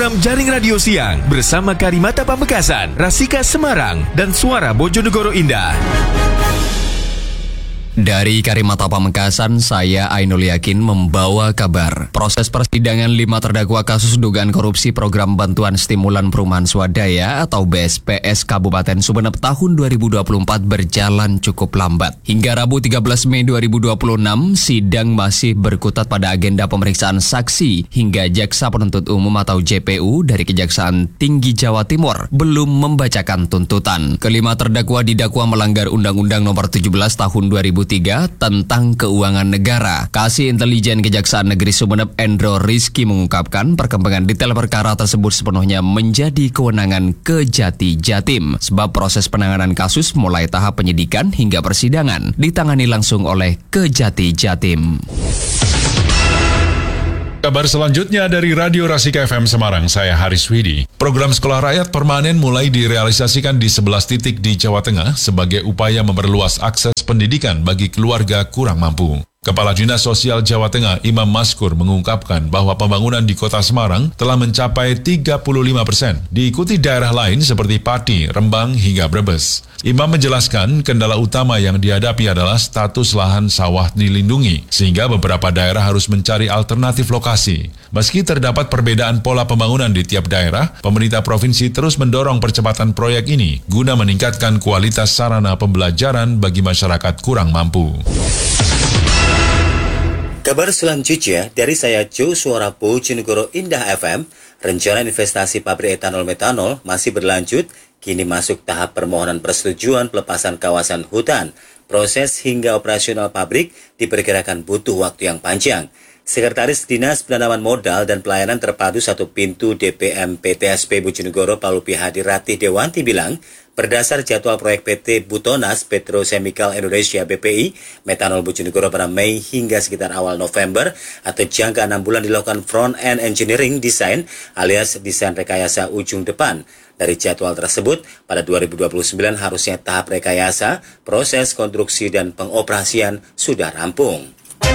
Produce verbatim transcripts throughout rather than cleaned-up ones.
program Jaring Radio Siang bersama Karimata Pamekasan, Rasika Semarang, dan Suara Bojonegoro Indah. Dari Karimata Pamekasan, saya Ainul Yakin membawa kabar. Proses persidangan lima terdakwa kasus dugaan korupsi program bantuan stimulan perumahan swadaya atau B S P S Kabupaten Sumeneb tahun dua ribu dua puluh empat berjalan cukup lambat. Hingga Rabu tiga belas Mei dua ribu dua puluh enam, sidang masih berkutat pada agenda pemeriksaan saksi hingga Jaksa Penuntut Umum atau J P U dari Kejaksaan Tinggi Jawa Timur belum membacakan tuntutan. Kelima terdakwa didakwa melanggar Undang-Undang Nomor tujuh belas Tahun dua ribu tiga tentang keuangan negara. Kasih Intelijen Kejaksaan Negeri Sumeneb Endro Rizky mengungkapkan perkembangan detail perkara tersebut sepenuhnya menjadi kewenangan Kejati Jatim, sebab proses penanganan kasus mulai tahap penyidikan hingga persidangan ditangani langsung oleh Kejati Jatim. Kabar selanjutnya dari Radio Rasika F M Semarang, saya Haris Widi. Program Sekolah Rakyat Permanen mulai direalisasikan di sebelas titik di Jawa Tengah sebagai upaya memperluas akses pendidikan bagi keluarga kurang mampu. Kepala Dinas Sosial Jawa Tengah Imam Maskur mengungkapkan bahwa pembangunan di Kota Semarang telah mencapai tiga puluh lima persen, diikuti daerah lain seperti Pati, Rembang, hingga Brebes. Imam menjelaskan kendala utama yang dihadapi adalah status lahan sawah dilindungi, sehingga beberapa daerah harus mencari alternatif lokasi. Meski terdapat perbedaan pola pembangunan di tiap daerah, pemerintah provinsi terus mendorong percepatan proyek ini guna meningkatkan kualitas sarana pembelajaran bagi masyarakat kurang mampu. Kabar selanjutnya dari saya Jo Suara Bojonegoro Indah F M, rencana investasi pabrik etanol-metanol masih berlanjut, kini masuk tahap permohonan persetujuan pelepasan kawasan hutan. Proses hingga operasional pabrik diperkirakan butuh waktu yang panjang. Sekretaris Dinas Penanaman Modal dan Pelayanan Terpadu Satu Pintu D P M P T S P Bojonegoro Palupi Hadiratih Dewanti bilang, berdasar jadwal proyek P T Butonas Petrochemical Indonesia B P I, metanol Bojonegoro pada Mei hingga sekitar awal November atau jangka enam bulan dilakukan front-end engineering design alias desain rekayasa ujung depan. Dari jadwal tersebut, pada dua ribu dua puluh sembilan harusnya tahap rekayasa, proses konstruksi dan pengoperasian sudah rampung.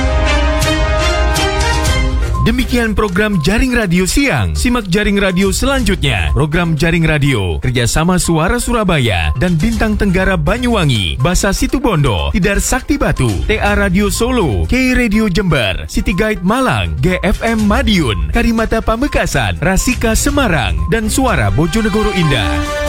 Demikian program Jaring Radio Siang. Simak Jaring Radio selanjutnya. Program Jaring Radio kerjasama Suara Surabaya dan Bintang Tenggara Banyuwangi, Basa Situbondo, Tidar Sakti Batu, T A Radio Solo, K Radio Jember, City Guide Malang, G F M Madiun, Karimata Pamekasan, Rasika Semarang, dan Suara Bojonegoro Indah.